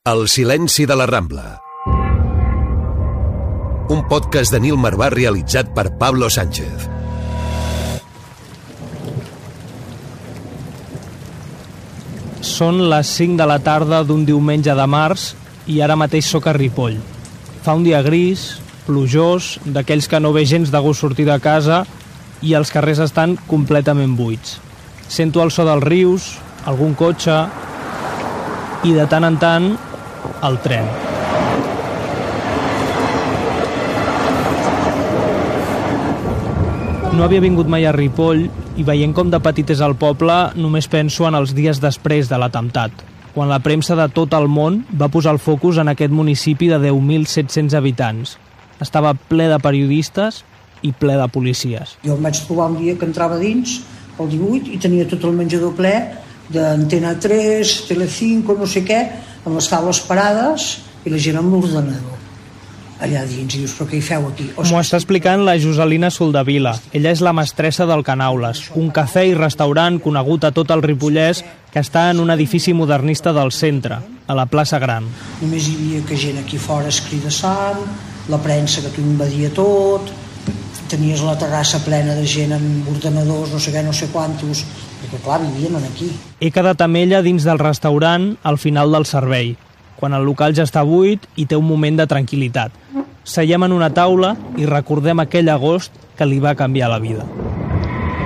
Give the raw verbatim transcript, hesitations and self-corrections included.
El silenci de la Rambla. Un podcast de Nil Marvà realitzat per Pablo Sánchez. Són les cinc de la tarda d'un diumenge de març i ara mateix sóc a Ripoll. Fa un dia gris, plujós, d'aquells que no ve gens de gust sortir de casa i els carrers estan completament buits. Sento el so dels rius, algun cotxe i de tant en tant el tren. No havia vingut mai a Ripoll i veient com de petit és el poble només penso en els dies després de l'atemptat, quan la premsa de tot el món va posar el focus en aquest municipi de deu mil set-cents habitants. Estava ple de periodistes i ple de policies. Jo em vaig trobar un dia que entrava dins, el divuit, i tenia tot el menjador ple d'Antena tres, Telecinco, no sé què, amb les taules parades i la gent amb l'ordenador allà dins. I dius, però què hi feu aquí? M'ho està explicant la Joselina Soldevila. Ella és la mestressa del Canaules, un cafè i restaurant conegut a tot el Ripollès que està en un edifici modernista del centre, a la plaça Gran. Només hi havia que gent aquí fora escridassant, la premsa que t'ho invadia tot, tenies la terrassa plena de gent amb ordenadors, no sé què, no sé quantos, perquè clar, vivien aquí. He quedat amb ella dins del restaurant al final del servei, quan el local ja està buit i té un moment de tranquil·litat. Seiem en una taula i recordem aquell agost que li va canviar la vida.